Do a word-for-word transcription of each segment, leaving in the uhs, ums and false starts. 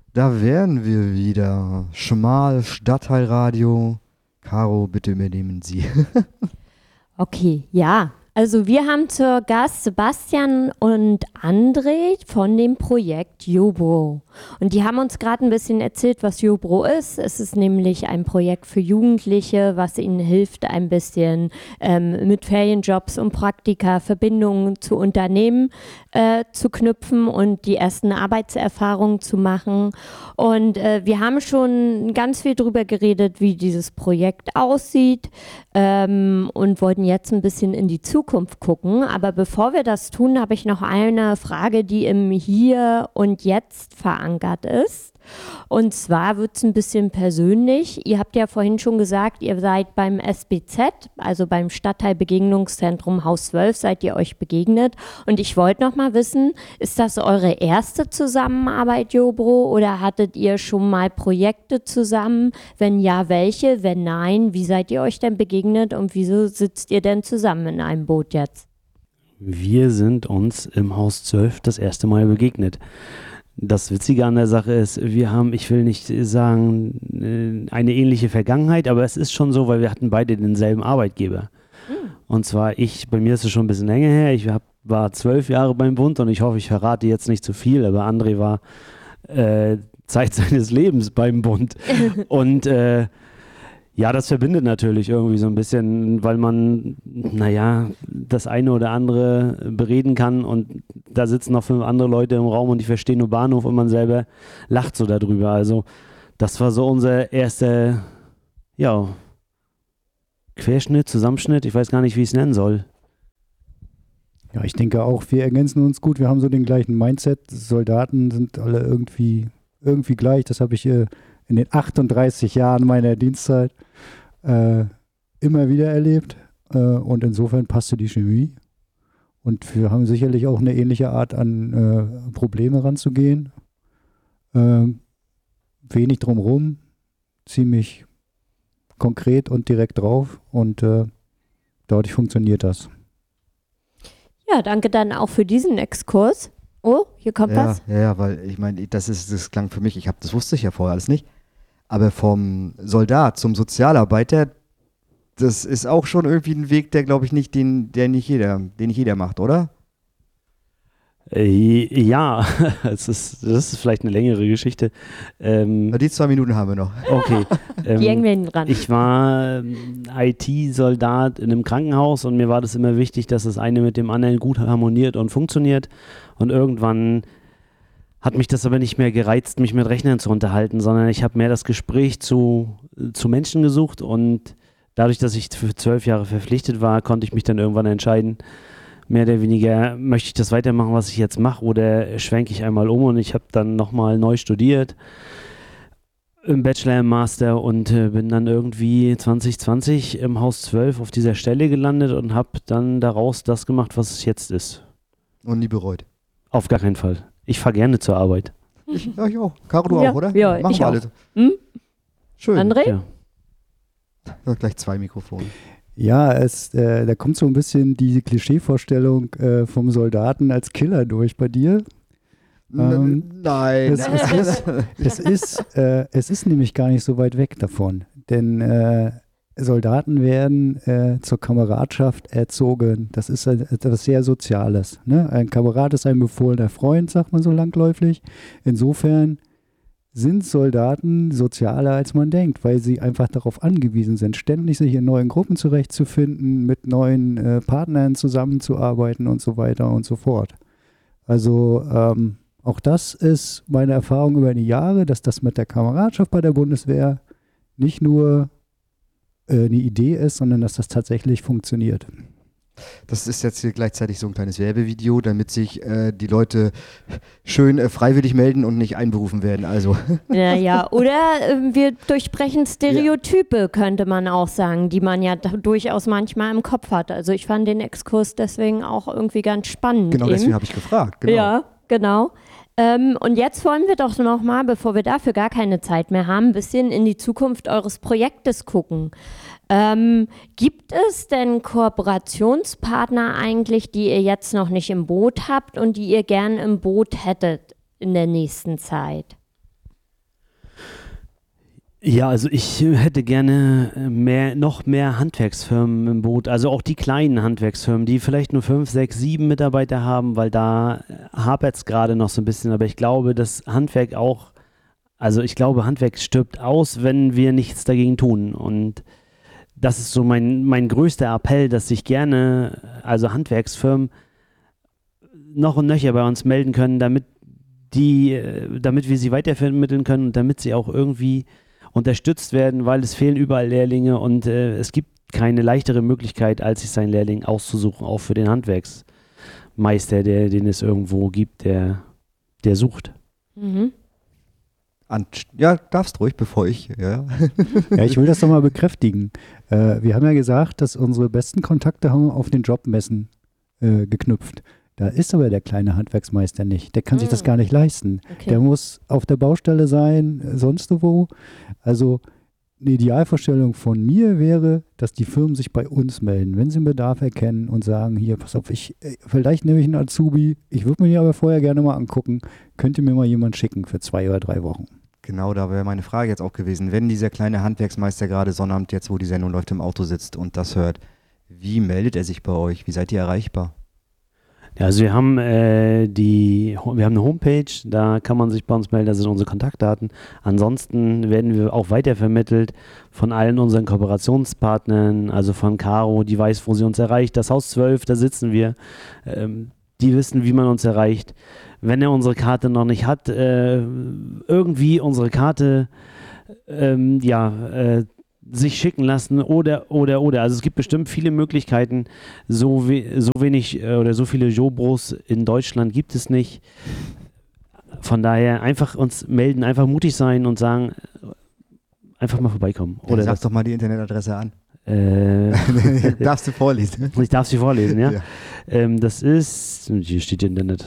Da wären wir wieder. Schmal, Stadtteilradio. Caro, bitte übernehmen Sie. Okay, ja. Also wir haben zur Gast Sebastian und André von dem Projekt Jobro. Und die haben uns gerade ein bisschen erzählt, was Jobro ist. Es ist nämlich ein Projekt für Jugendliche, was ihnen hilft, ein bisschen ähm, mit Ferienjobs und Praktika Verbindungen zu Unternehmen äh, zu knüpfen und die ersten Arbeitserfahrungen zu machen. Und äh, wir haben schon ganz viel darüber geredet, wie dieses Projekt aussieht ähm, und wollten jetzt ein bisschen in die Zukunft gucken. Aber bevor wir das tun, habe ich noch eine Frage, die im Hier und Jetzt verankert ist. Und zwar wird es ein bisschen persönlich. Ihr habt ja vorhin schon gesagt, ihr seid beim S B Z, also beim Stadtteilbegegnungszentrum Haus zwölf, seid ihr euch begegnet. Und ich wollte noch mal wissen, ist das eure erste Zusammenarbeit, Jobro, oder hattet ihr schon mal Projekte zusammen? Wenn ja, welche? Wenn nein, wie seid ihr euch denn begegnet und wieso sitzt ihr denn zusammen in einem Boot jetzt? Wir sind uns im Haus zwölf das erste Mal begegnet. Das Witzige an der Sache ist, wir haben, ich will nicht sagen, eine ähnliche Vergangenheit, aber es ist schon so, weil wir hatten beide denselben Arbeitgeber. Mhm. Und zwar ich, bei mir ist es schon ein bisschen länger her, ich hab, war zwölf Jahre beim Bund und ich hoffe, ich verrate jetzt nicht zu viel, aber André war äh, Zeit seines Lebens beim Bund. Und äh, ja, das verbindet natürlich irgendwie so ein bisschen, weil man, naja, das eine oder andere bereden kann und da sitzen noch fünf andere Leute im Raum und die verstehen nur Bahnhof und man selber lacht so darüber. Also das war so unser erster, ja, Querschnitt, Zusammenschnitt, ich weiß gar nicht, wie ich es nennen soll. Ja, ich denke auch, wir ergänzen uns gut, wir haben so den gleichen Mindset, Soldaten sind alle irgendwie, irgendwie gleich, das habe ich äh, in den achtunddreißig Jahren meiner Dienstzeit äh, immer wieder erlebt äh, und insofern passte die Chemie und wir haben sicherlich auch eine ähnliche Art an äh, Probleme ranzugehen. Äh, wenig drumherum, ziemlich konkret und direkt drauf und äh, dadurch funktioniert das. Ja, danke dann auch für diesen Exkurs. Oh, hier kommt ja, was. Ja, ja, weil ich meine, das ist, das klang für mich, ich habe, das wusste ich ja vorher alles nicht, aber vom Soldat zum Sozialarbeiter, das ist auch schon irgendwie ein Weg, der glaube ich nicht, den, der nicht jeder, den nicht jeder macht, oder? Äh, ja, es ist, das ist vielleicht eine längere Geschichte. Ähm, Die zwei Minuten haben wir noch. Okay. Ähm, Die hängen wir hinten dran. Ich war I T-Soldat in einem Krankenhaus und mir war das immer wichtig, dass das eine mit dem anderen gut harmoniert und funktioniert. Und irgendwann hat mich das aber nicht mehr gereizt, mich mit Rechnern zu unterhalten, sondern ich habe mehr das Gespräch zu, zu Menschen gesucht und dadurch, dass ich für zwölf Jahre verpflichtet war, konnte ich mich dann irgendwann entscheiden, mehr oder weniger, möchte ich das weitermachen, was ich jetzt mache, oder schwenke ich einmal um, und ich habe dann nochmal neu studiert, im Bachelor, im Master, und äh, bin dann irgendwie zwanzig zwanzig im Haus zwölf auf dieser Stelle gelandet und habe dann daraus das gemacht, was es jetzt ist. Und nie bereut. Auf gar keinen Fall. Ich fahre gerne zur Arbeit. Ich, ja, ich auch. Caro, du ja, auch, oder? Ja, Machen ich wir auch. alle. Hm? Schön. André? Ja. Ja, gleich zwei Mikrofone. Ja, es, äh, da kommt so ein bisschen die Klischeevorstellung äh, vom Soldaten als Killer durch bei dir. Ähm, Nein. Es, es, ist, es, ist, äh, es ist nämlich gar nicht so weit weg davon, denn äh, Soldaten werden äh, zur Kameradschaft erzogen. Das ist etwas sehr Soziales. Ne? Ein Kamerad ist ein befohlener Freund, sagt man so langläufig. Insofern sind Soldaten sozialer, als man denkt, weil sie einfach darauf angewiesen sind, ständig sich in neuen Gruppen zurechtzufinden, mit neuen äh, Partnern zusammenzuarbeiten und so weiter und so fort. Also ähm, auch das ist meine Erfahrung über die Jahre, dass das mit der Kameradschaft bei der Bundeswehr nicht nur äh, eine Idee ist, sondern dass das tatsächlich funktioniert. Das ist jetzt hier gleichzeitig so ein kleines Werbevideo, damit sich äh, die Leute schön äh, freiwillig melden und nicht einberufen werden. Also. Ja, ja. Oder äh, wir durchbrechen Stereotype, ja, könnte man auch sagen, die man ja da durchaus manchmal im Kopf hat. Also ich fand den Exkurs deswegen auch irgendwie ganz spannend. Genau, eben. deswegen habe ich gefragt. Genau. Ja, genau. Ähm, und jetzt wollen wir doch noch mal, bevor wir dafür gar keine Zeit mehr haben, ein bisschen in die Zukunft eures Projektes gucken. Ähm, gibt es denn Kooperationspartner eigentlich, die ihr jetzt noch nicht im Boot habt und die ihr gern im Boot hättet in der nächsten Zeit? Ja, also ich hätte gerne mehr, noch mehr Handwerksfirmen im Boot, also auch die kleinen Handwerksfirmen, die vielleicht nur fünf, sechs, sieben Mitarbeiter haben, weil da hapert es gerade noch so ein bisschen, aber ich glaube, dass Handwerk auch, also ich glaube, Handwerk stirbt aus, wenn wir nichts dagegen tun, und das ist so mein, mein größter Appell, dass sich gerne, also Handwerksfirmen noch und nöcher bei uns melden können, damit die, damit wir sie weitervermitteln können und damit sie auch irgendwie unterstützt werden, weil es fehlen überall Lehrlinge, und äh, es gibt keine leichtere Möglichkeit, als sich seinen Lehrling auszusuchen, auch für den Handwerksmeister, der, den es irgendwo gibt, der, der sucht. Mhm. Ant- ja, darfst ruhig, bevor ich, ja. Ja, ich will das doch mal bekräftigen. Äh, wir haben ja gesagt, dass unsere besten Kontakte haben wir auf den Jobmessen äh, geknüpft. Da ist aber der kleine Handwerksmeister nicht. Der kann sich das Mm. gar nicht leisten. Okay. Der muss auf der Baustelle sein, äh, sonst wo. Also eine Idealvorstellung von mir wäre, dass die Firmen sich bei uns melden, wenn sie einen Bedarf erkennen und sagen, hier, pass auf, ich, äh, vielleicht nehme ich einen Azubi, ich würde mir die aber vorher gerne mal angucken, könnt ihr mir mal jemanden schicken für zwei oder drei Wochen. Genau, da wäre meine Frage jetzt auch gewesen. Wenn dieser kleine Handwerksmeister gerade Sonnabend, jetzt wo die Sendung läuft, im Auto sitzt und das hört, wie meldet er sich bei euch? Wie seid ihr erreichbar? Ja, also wir haben äh, die, wir haben eine Homepage, da kann man sich bei uns melden, das sind unsere Kontaktdaten. Ansonsten werden wir auch weitervermittelt von allen unseren Kooperationspartnern, also von Caro, die weiß, wo sie uns erreicht. Das Haus zwölf, da sitzen wir, ähm, die wissen, wie man uns erreicht. Wenn er unsere Karte noch nicht hat, äh, irgendwie unsere Karte, ähm, ja, äh, sich schicken lassen oder, oder, oder. Also es gibt bestimmt viele Möglichkeiten. So, we so wenig äh, oder so viele Jobros in Deutschland gibt es nicht. Von daher einfach uns melden, einfach mutig sein und sagen, äh, einfach mal vorbeikommen. Ja, Oder sag das, doch mal die Internetadresse an. äh, Darfst du vorlesen? ich darf sie vorlesen, ja. Ja. Ähm, das ist, hier steht Internet.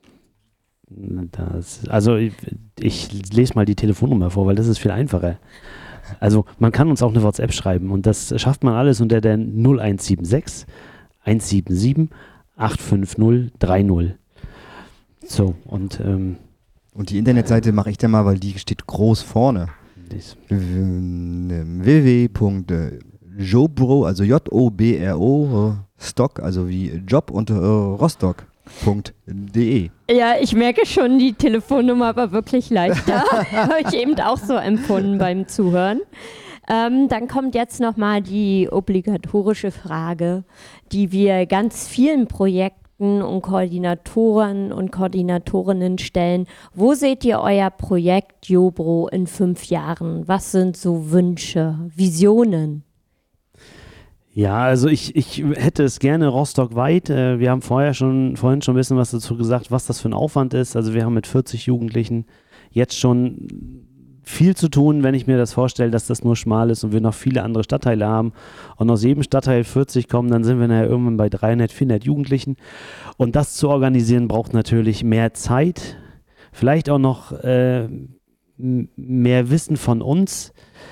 Das, also ich, ich lese mal die Telefonnummer vor, weil das ist viel einfacher. Also man kann uns auch eine WhatsApp schreiben, und das schafft man alles unter der null eins sieben sechs eins sieben sieben acht fünf null drei null. So, und ähm, Und die Internetseite mache ich dann mal, weil die steht groß vorne. das, w w w punkt jobro, also J O B R O, Stock, also wie Job und äh, Rostock punkt de. Ja, ich merke schon, die Telefonnummer war wirklich leichter. Habe ich eben auch so empfunden beim Zuhören. Ähm, dann kommt jetzt nochmal die obligatorische Frage, die wir ganz vielen Projekten und Koordinatoren und Koordinatorinnen stellen. Wo seht ihr euer Projekt Jobro in fünf Jahren? Was sind so Wünsche, Visionen? ja, also ich, ich hätte es gerne rostockweit. Äh, wir haben vorher schon, vorhin schon ein bisschen was dazu gesagt, was das für ein Aufwand ist. Also wir haben mit vierzig Jugendlichen jetzt schon viel zu tun, wenn ich mir das vorstelle, dass das nur schmal ist und wir noch viele andere Stadtteile haben und aus jedem Stadtteil vierzig kommen, dann sind wir nachher irgendwann bei dreihundert, vierhundert Jugendlichen. Und das zu organisieren braucht natürlich mehr Zeit, vielleicht auch noch äh, m- mehr Wissen von uns.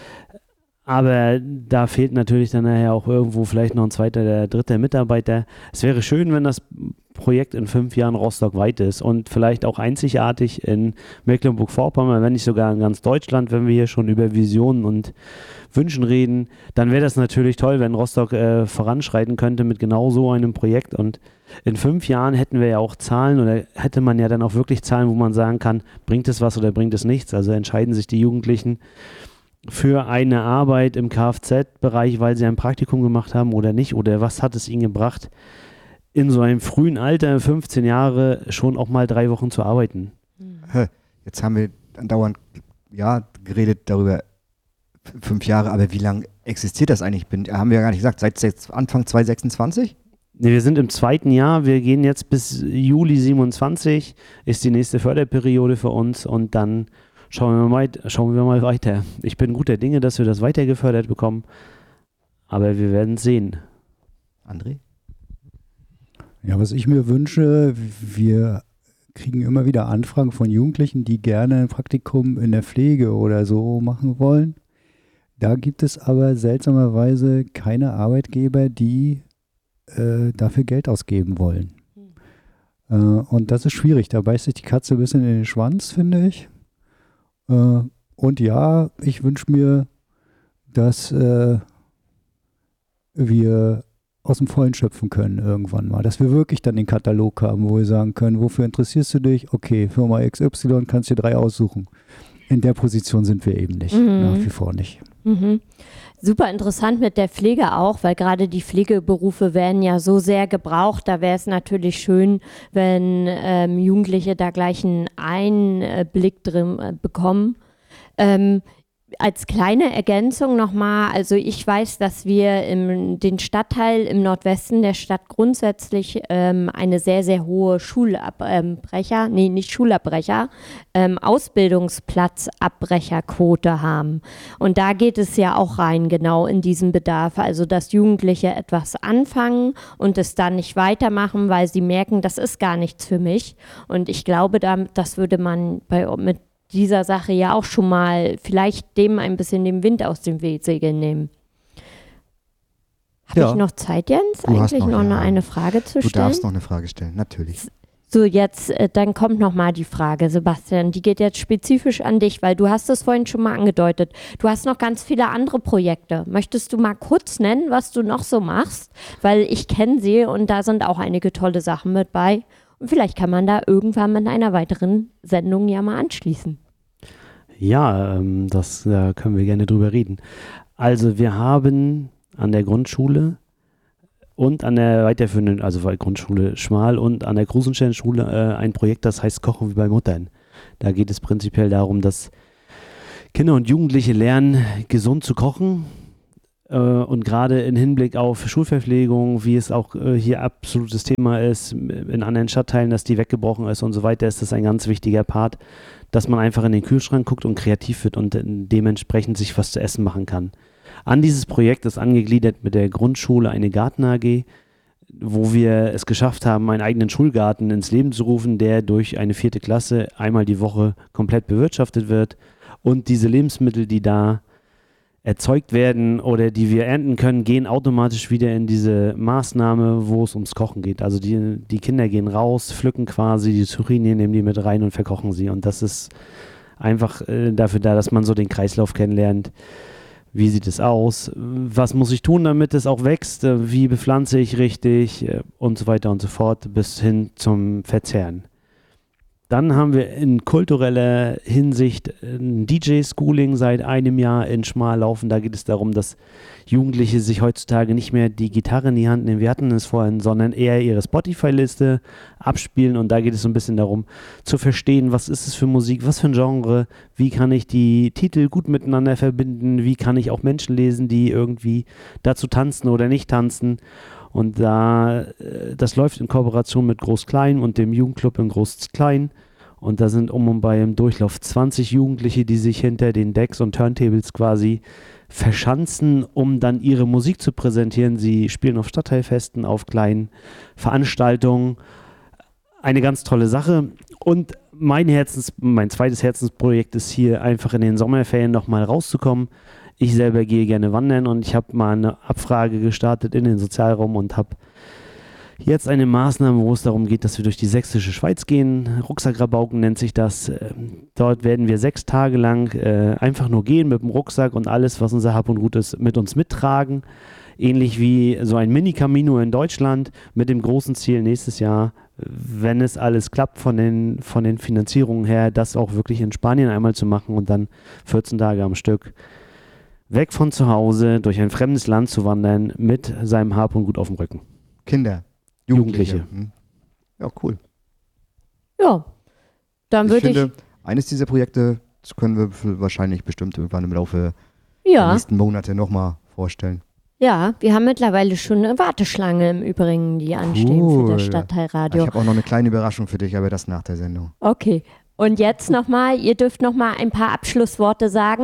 Aber da fehlt natürlich dann nachher auch irgendwo vielleicht noch ein zweiter, der dritter Mitarbeiter. Es wäre schön, wenn das Projekt in fünf Jahren rostockweit ist und vielleicht auch einzigartig in Mecklenburg-Vorpommern, wenn nicht sogar in ganz Deutschland, wenn wir hier schon über Visionen und Wünschen reden. Dann wäre das natürlich toll, wenn Rostock äh, voranschreiten könnte mit genau so einem Projekt. Und in fünf Jahren hätten wir ja auch Zahlen, oder hätte man ja dann auch wirklich Zahlen, wo man sagen kann, bringt es was oder bringt es nichts. Also entscheiden sich die Jugendlichen für eine Arbeit im Kfz-Bereich, weil sie ein Praktikum gemacht haben oder nicht, oder was hat es ihnen gebracht, in so einem frühen Alter, fünfzehn Jahre, schon auch mal drei Wochen zu arbeiten. Jetzt haben wir andauernd ja, geredet darüber, f- fünf Jahre, aber wie lange existiert das eigentlich? Bin, haben wir ja gar nicht gesagt, seit seit Anfang zwanzig sechsundzwanzig? Nee, wir sind im zweiten Jahr, wir gehen jetzt bis Juli siebenundzwanzig, ist die nächste Förderperiode für uns, und dann schauen wir mal, schauen wir mal weiter. Ich bin guter Dinge, dass wir das weiter gefördert bekommen, aber wir werden sehen. André? Ja, was ich mir wünsche, wir kriegen immer wieder Anfragen von Jugendlichen, die gerne ein Praktikum in der Pflege oder so machen wollen. Da gibt es aber seltsamerweise keine Arbeitgeber, die äh, dafür Geld ausgeben wollen. Äh, und das ist schwierig. Da beißt sich die Katze ein bisschen in den Schwanz, finde ich. Äh, und ja, ich wünsche mir, dass äh, wir aus dem Vollen schöpfen können irgendwann mal. Dass wir wirklich dann den Katalog haben, wo wir sagen können, wofür interessierst du dich? Okay, Firma X Y, kannst dir drei aussuchen. In der Position sind wir eben nicht, Mhm. nach wie vor nicht. Mhm. Super interessant mit der Pflege auch, weil gerade die Pflegeberufe werden ja so sehr gebraucht. Da wäre es natürlich schön, wenn ähm, Jugendliche da gleich einen Einblick drin äh, bekommen. Ähm, als kleine Ergänzung nochmal, also ich weiß, dass wir im den Stadtteil im Nordwesten der Stadt grundsätzlich ähm, eine sehr, sehr hohe Schulabbrecher, nee, nicht Schulabbrecher, ähm, Ausbildungsplatzabbrecherquote haben. Und da geht es ja auch rein, genau in diesen Bedarf. Also, dass Jugendliche etwas anfangen und es dann nicht weitermachen, weil sie merken, das ist gar nichts für mich. Und ich glaube, da, das würde man bei, mit dieser Sache ja auch schon mal vielleicht dem ein bisschen den Wind aus dem Segel nehmen. Habe Ja. ich noch Zeit, Jens, Du hast eigentlich noch, noch, ja. eine, eine Frage zu Du stellen? darfst noch eine Frage stellen, natürlich. So, jetzt, äh, dann kommt nochmal die Frage, Sebastian. Die geht jetzt spezifisch an dich, weil du hast es vorhin schon mal angedeutet. Du hast noch ganz viele andere Projekte. Möchtest du mal kurz nennen, was du noch so machst? Weil ich kenne sie und da sind auch einige tolle Sachen mit bei. Und vielleicht kann man da irgendwann mit einer weiteren Sendung ja mal anschließen. Ja, ähm, das, da können wir gerne drüber reden. Also wir haben an der Grundschule und an der weiterführenden, also bei Grundschule Schmal und an der Krusensternschule äh, ein Projekt, das heißt Kochen wie bei Muttern. Da geht es prinzipiell darum, dass Kinder und Jugendliche lernen, gesund zu kochen. Äh, und gerade im Hinblick auf Schulverpflegung, wie es auch äh, hier absolutes Thema ist, in anderen Stadtteilen, dass die weggebrochen ist und so weiter, ist das ein ganz wichtiger Part, dass man einfach in den Kühlschrank guckt und kreativ wird und dementsprechend sich was zu essen machen kann. An dieses Projekt ist angegliedert mit der Grundschule eine Garten-A G, wo wir es geschafft haben, einen eigenen Schulgarten ins Leben zu rufen, der durch eine vierte Klasse einmal die Woche komplett bewirtschaftet wird und diese Lebensmittel, die da erzeugt werden oder die wir ernten können, gehen automatisch wieder in diese Maßnahme, wo es ums Kochen geht. Also die, die Kinder gehen raus, pflücken quasi die Zucchini, nehmen die mit rein und verkochen sie. Und das ist einfach äh, dafür da, dass man so den Kreislauf kennenlernt. Wie sieht es aus? Was muss ich tun, damit es auch wächst? Wie bepflanze ich richtig? Und so weiter und so fort bis hin zum Verzehren. Dann haben wir in kultureller Hinsicht ein D J-Schooling seit einem Jahr in Schmal laufen. Da geht es darum, dass Jugendliche sich heutzutage nicht mehr die Gitarre in die Hand nehmen, wir hatten es vorhin, sondern eher ihre Spotify-Liste abspielen. Und da geht es so ein bisschen darum, zu verstehen, was ist es für Musik, was für ein Genre, wie kann ich die Titel gut miteinander verbinden, wie kann ich auch Menschen lesen, die irgendwie dazu tanzen oder nicht tanzen. Und da, das läuft in Kooperation mit Groß-Klein und dem Jugendclub in Groß-Klein. Und da sind um und bei im Durchlauf zwanzig Jugendliche, die sich hinter den Decks und Turntables quasi verschanzen, um dann ihre Musik zu präsentieren. Sie spielen auf Stadtteilfesten, auf kleinen Veranstaltungen. Eine ganz tolle Sache. Und mein Herzens, mein zweites Herzensprojekt ist hier einfach in den Sommerferien nochmal rauszukommen. Ich selber gehe gerne wandern und ich habe mal eine Abfrage gestartet in den Sozialraum und habe jetzt eine Maßnahme, wo es darum geht, dass wir durch die sächsische Schweiz gehen. Rucksackrabauken nennt sich das. Dort werden wir sechs Tage lang äh, einfach nur gehen mit dem Rucksack und alles, was unser Hab und Gut ist, mit uns mittragen. Ähnlich wie so ein Mini-Camino in Deutschland mit dem großen Ziel nächstes Jahr, wenn es alles klappt von den, von den Finanzierungen her, das auch wirklich in Spanien einmal zu machen und dann vierzehn Tage am Stück weg von zu Hause, durch ein fremdes Land zu wandern, mit seinem Hab und Gut auf dem Rücken. Kinder, Jugendliche. Jugendliche. Hm. Ja, cool. Ja, dann Ich würde ich, finde, eines dieser Projekte, das können wir für- wahrscheinlich bestimmt irgendwann im Laufe der ja, nächsten Monate nochmal vorstellen. ja, wir haben mittlerweile schon eine Warteschlange im Übrigen, die anstehen für Cool. das Ich Stadtteilradio. habe auch noch eine kleine Überraschung für dich, aber das nach der Sendung. Okay, und jetzt nochmal, ihr dürft nochmal ein paar Abschlussworte sagen.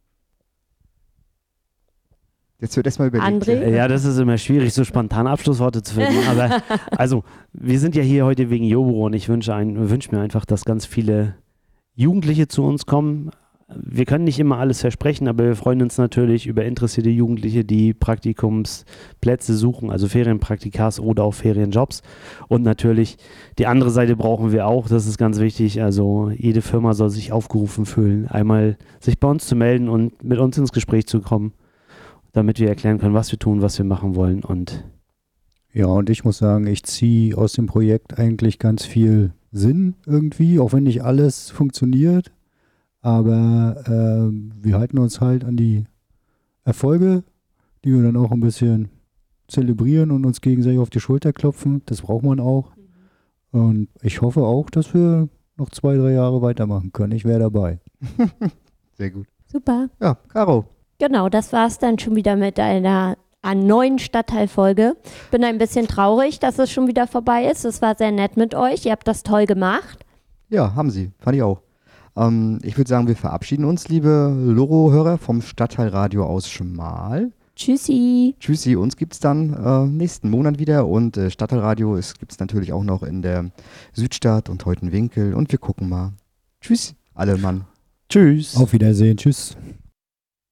Jetzt wird erstmal überlegt. André? Ja, das ist immer schwierig, so spontan Abschlussworte zu finden. Aber also, wir sind ja hier heute wegen Jobro und ich wünsche, ein, wünsche mir einfach, dass ganz viele Jugendliche zu uns kommen, äh, wir können nicht immer alles versprechen, aber wir freuen uns natürlich über interessierte Jugendliche, die Praktikumsplätze suchen, also Ferienpraktikas oder auch Ferienjobs. Und natürlich die andere Seite brauchen wir auch, das ist ganz wichtig. Also jede Firma soll sich aufgerufen fühlen, einmal sich bei uns zu melden und mit uns ins Gespräch zu kommen, damit wir erklären können, was wir tun, was wir machen wollen. Und Ja, und ich muss sagen, ich ziehe aus dem Projekt eigentlich ganz viel Sinn irgendwie, auch wenn nicht alles funktioniert. Aber äh, wir halten uns halt an die Erfolge, die wir dann auch ein bisschen zelebrieren und uns gegenseitig auf die Schulter klopfen. Das braucht man auch. Und ich hoffe auch, dass wir noch zwei, drei Jahre weitermachen können. Ich wäre dabei. Sehr gut. Super. Ja, Caro. Genau, das war es dann schon wieder mit einer an neuen Stadtteilfolge. Bin ein bisschen traurig, dass es schon wieder vorbei ist. Es war sehr nett mit euch. Ihr habt das toll gemacht. Ja, haben sie. Fand ich auch. Ähm, ich würde sagen, wir verabschieden uns, liebe Loro-Hörer, vom Stadtteilradio aus Schmal. Tschüssi. Tschüssi, uns gibt es dann äh, nächsten Monat wieder und äh, Stadtteilradio gibt es natürlich auch noch in der Südstadt und Teutenwinkel und wir gucken mal. Tschüss, alle Mann. tschüss. Auf Wiedersehen. Tschüss.